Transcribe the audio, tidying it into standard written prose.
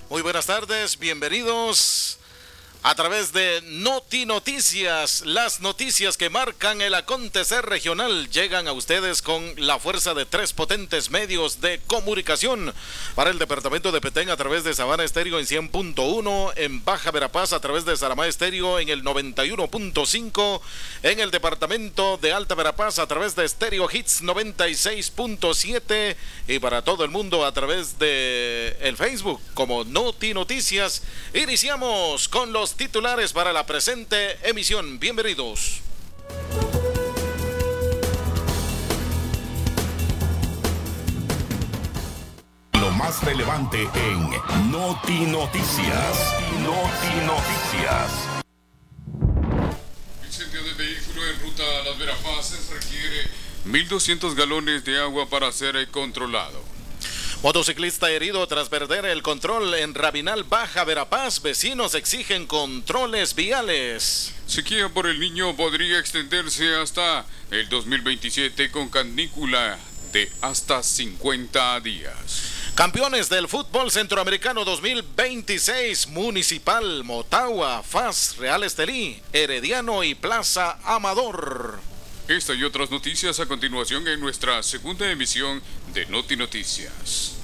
Muy buenas tardes, bienvenidos a través de Noti Noticias. Las noticias que marcan el acontecer regional llegan a ustedes con la fuerza de 3 potentes medios de comunicación. Para el departamento de Petén a través de Sabana Estéreo en 100.1, en Baja Verapaz a través de Saramá Estéreo en el 91.5, en el departamento de Alta Verapaz a través de Estéreo Hits 96.7 y para todo el mundo a través de el Facebook como Noti Noticias. Iniciamos con los titulares para la presente emisión. Bienvenidos. Lo más relevante en Noti Noticias. Noti Noticias. Incendio de vehículo en ruta a Las Verapaces requiere 1.200 galones de agua para ser controlado. Motociclista herido tras perder el control en Rabinal, Baja Verapaz. Vecinos exigen controles viales. Sequía por el Niño podría extenderse hasta el 2027 con canícula de hasta 50 días. Campeones del fútbol centroamericano 2026, Municipal, Motagua, FAS, Real Estelí, Herediano y Plaza Amador. Esta y otras noticias a continuación en nuestra segunda emisión de Noti Noticias.